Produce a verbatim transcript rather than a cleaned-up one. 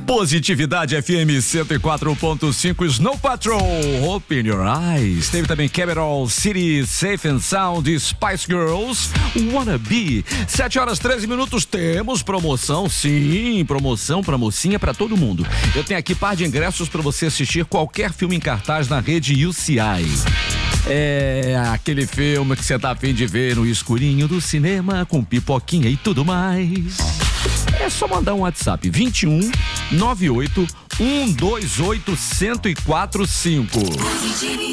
Positividade F M cento e quatro ponto cinco, Snow Patrol, Open Your Eyes. Teve também Capital City, Safe and Sound, Spice Girls, Wanna Be. sete horas treze minutos, temos promoção, sim, promoção pra mocinha, pra todo mundo. Eu tenho aqui par de ingressos pra você assistir qualquer filme em cartaz na rede U C I. É aquele filme que você tá a fim de ver no escurinho do cinema, com pipoquinha e tudo mais. É só mandar um WhatsApp vinte e um, nove oito, um dois oito, um zero quatro cinco.